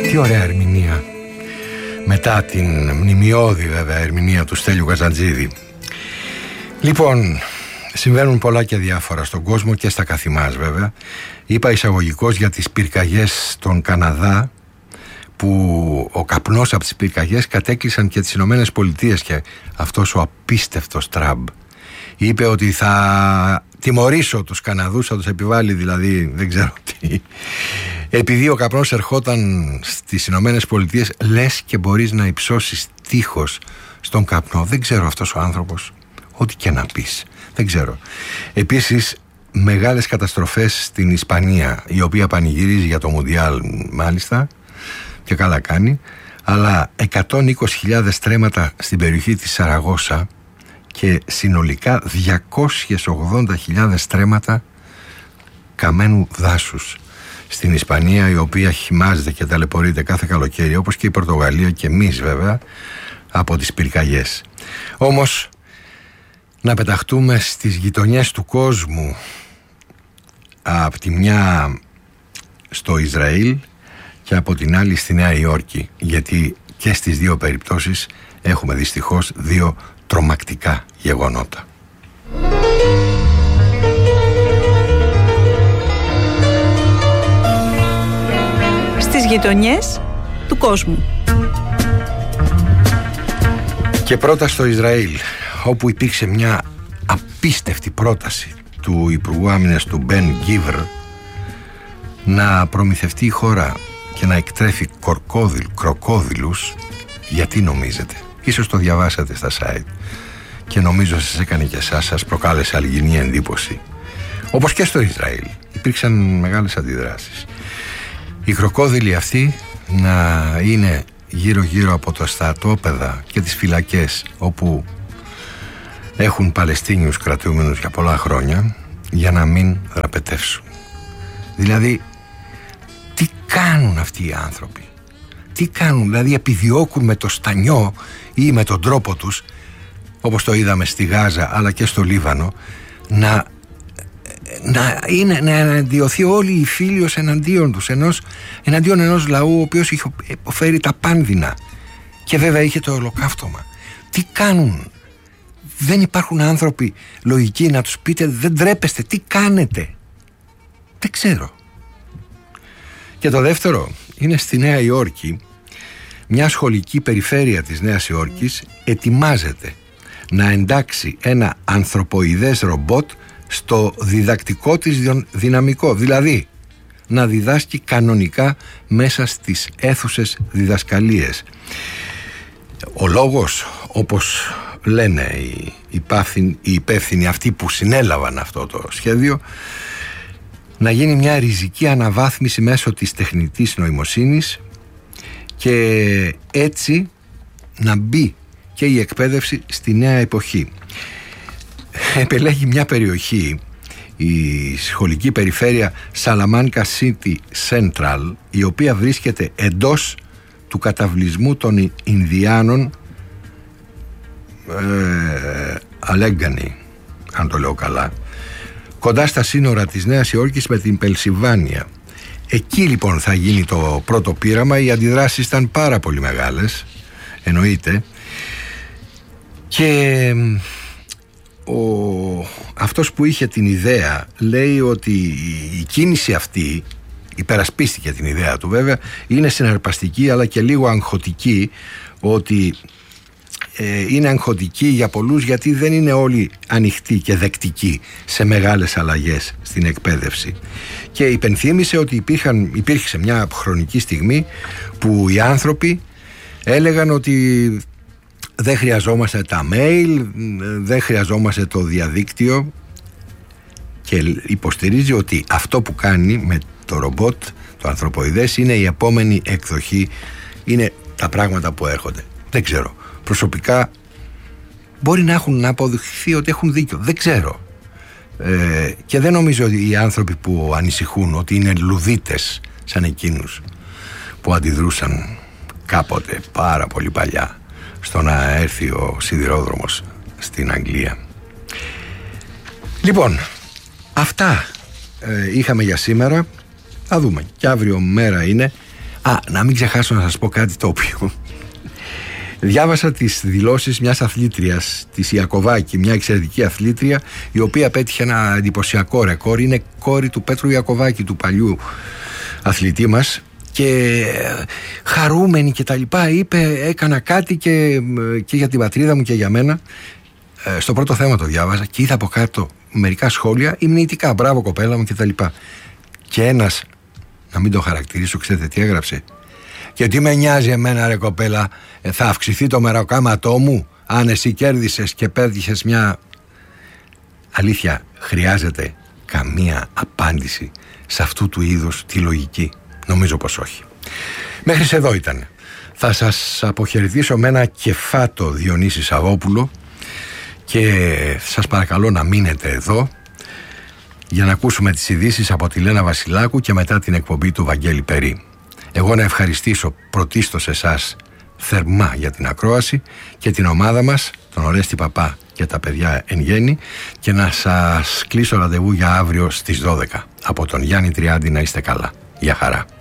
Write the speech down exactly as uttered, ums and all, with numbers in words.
Τι ωραία ερμηνεία. Μετά την μνημειώδη βέβαια ερμηνεία του Στέλιου Καζαντζίδη. Λοιπόν, συμβαίνουν πολλά και διάφορα στον κόσμο και στα καθημάς βέβαια. Είπα εισαγωγικώς για τις πυρκαγιές στον Καναδά, που ο καπνός από τις πυρκαγιές κατέκλυσαν και τις Ηνωμένες Πολιτείες, και αυτός ο απίστευτος Τραμπ είπε ότι θα τιμωρήσω τους Καναδούς, θα τους επιβάλλει δηλαδή δεν ξέρω τι, επειδή ο καπνός ερχόταν στις Ηνωμένες Πολιτείες. Λες και μπορείς να υψώσεις τείχος στον καπνό. Δεν ξέρω αυτός ο άνθρωπος, ό,τι και να πεις, δεν ξέρω. Επίσης μεγάλες καταστροφές στην Ισπανία, η οποία πανηγυρίζει για το Μουντιάλ μάλιστα, και καλά κάνει, αλλά εκατόν είκοσι χιλιάδες στρέμματα στην περιοχή της Σαραγώσα και συνολικά διακόσιες ογδόντα χιλιάδες στρέμματα καμένου δάσους στην Ισπανία, η οποία χυμάζεται και ταλαιπωρείται κάθε καλοκαίρι, όπως και η Πορτογαλία και εμείς βέβαια, από τις πυρκαγιές. Όμως να πεταχτούμε στις γειτονιές του κόσμου, από τη μια στο Ισραήλ και από την άλλη στη Νέα Υόρκη, γιατί και στις δύο περιπτώσεις έχουμε δυστυχώς δύο τρομακτικά γεγονότα. Στις γειτονιές του κόσμου. Και πρώτα στο Ισραήλ, όπου υπήρξε μια απίστευτη πρόταση του Υπουργού Άμυνας του Μπεν Γκίβρ να προμηθευτεί η χώρα και να εκτρέφει κορκόδιλ, κροκόδιλους. Γιατί νομίζετε? Ίσως το διαβάσατε στα site και νομίζω σας έκανε και εσάς, σας προκάλεσε αλγινή εντύπωση. Όπως και στο Ισραήλ υπήρξαν μεγάλες αντιδράσεις. Οι κροκόδιλοι αυτοί να είναι γύρω γύρω από τα στρατόπεδα και τις φυλακές όπου έχουν Παλαιστίνιους κρατούμενους για πολλά χρόνια, για να μην δραπετεύσουν. Δηλαδή τι κάνουν αυτοί οι άνθρωποι? Τι κάνουν? Δηλαδή επιδιώκουν με το στανιό ή με τον τρόπο τους, όπως το είδαμε στη Γάζα αλλά και στο Λίβανο, να, να, είναι, να εναντιωθεί όλη η φίλιος εναντίον τους, ενός, εναντίον ενός λαού ο οποίος είχε υποφέρει τα πάνδυνα και βέβαια είχε το ολοκαύτωμα. Τι κάνουν? Δεν υπάρχουν άνθρωποι λογικοί να τους πείτε δεν ντρέπεστε? Τι κάνετε? Δεν ξέρω. Και το δεύτερο είναι στη Νέα Υόρκη. Μια σχολική περιφέρεια της Νέας Υόρκης ετοιμάζεται να εντάξει ένα ανθρωποειδές ρομπότ στο διδακτικό της δυναμικό, δηλαδή να διδάσκει κανονικά μέσα στις αίθουσες διδασκαλίες. Ο λόγος, όπως λένε οι υπεύθυνοι, οι υπεύθυνοι αυτοί που συνέλαβαν αυτό το σχέδιο, να γίνει μια ριζική αναβάθμιση μέσω της τεχνητής νοημοσύνης και έτσι να μπει και η εκπαίδευση στη νέα εποχή. Επελέγει μια περιοχή, η σχολική περιφέρεια Salamanca City Central, η οποία βρίσκεται εντός του καταβλισμού των Ινδιάνων ε, Αλέγκανη, αν το λέω καλά, κοντά στα σύνορα της Νέας Υόρκης με την Πενσιλβάνια. Εκεί λοιπόν θα γίνει το πρώτο πείραμα. Οι αντιδράσεις ήταν πάρα πολύ μεγάλες, εννοείται, και ο, αυτός που είχε την ιδέα λέει ότι η κίνηση αυτή, υπερασπίστηκε την ιδέα του βέβαια, είναι συναρπαστική αλλά και λίγο αγχωτική, ότι ε, είναι αγχωτική για πολλούς γιατί δεν είναι όλοι ανοιχτοί και δεκτικοί σε μεγάλες αλλαγές στην εκπαίδευση. Και υπενθύμησε ότι υπήρχαν, υπήρχε μια χρονική στιγμή που οι άνθρωποι έλεγαν ότι δεν χρειαζόμαστε τα mail, δεν χρειαζόμαστε το διαδίκτυο, και υποστηρίζει ότι αυτό που κάνει με το ρομπότ, το ανθρωποειδές, είναι η επόμενη εκδοχή, είναι τα πράγματα που έρχονται. Δεν ξέρω. Προσωπικά μπορεί να έχουν να αποδειχθεί ότι έχουν δίκιο. Δεν ξέρω. Ε, και δεν νομίζω ότι οι άνθρωποι που ανησυχούν ότι είναι λουδίτες σαν εκείνους που αντιδρούσαν κάποτε πάρα πολύ παλιά στο να έρθει ο σιδηρόδρομος στην Αγγλία. Λοιπόν, αυτά ε, είχαμε για σήμερα. Θα δούμε. Και αύριο μέρα είναι. Α, να μην ξεχάσω να σας πω κάτι το οποίο διάβασα τις δηλώσεις μιας αθλήτριας, της Ιακωβάκη, μια εξαιρετική αθλήτρια, η οποία πέτυχε ένα εντυπωσιακό ρεκόρ. Είναι κόρη του Πέτρου Ιακωβάκη, του παλιού αθλητή μας, και χαρούμενη και τα λοιπά, είπε έκανα κάτι και, και για την πατρίδα μου και για μένα. Ε, στο πρώτο θέμα το διάβαζα και είδα από κάτω μερικά σχόλια υμνητικά, μπράβο κοπέλα μου και τα λοιπά. Και ένας, να μην το χαρακτηρίσω, ξέρετε τι έγραψε? Και τι με νοιάζει εμένα ρε κοπέλα, ε, θα αυξηθεί το μεροκάματό μου αν εσύ κέρδισες και πέτυχες μια... Αλήθεια, χρειάζεται καμία απάντηση σε αυτού του είδους τη λογική? Νομίζω πως όχι. Μέχρι εδώ ήταν. Θα σας αποχαιρετήσω με ένα κεφάτο Διονύση Σαββόπουλο και σας παρακαλώ να μείνετε εδώ για να ακούσουμε τις ειδήσεις από τη Λένα Βασιλάκου και μετά την εκπομπή του Βαγγέλη Περί. Εγώ να ευχαριστήσω πρωτίστως εσάς θερμά για την ακρόαση και την ομάδα μας, τον Ορέστη Παπά και τα παιδιά εν γέννη, και να σας κλείσω ραντεβού για αύριο στις δώδεκα. Από τον Γιάννη Τριάντη, να είστε καλά. Γεια χαρά.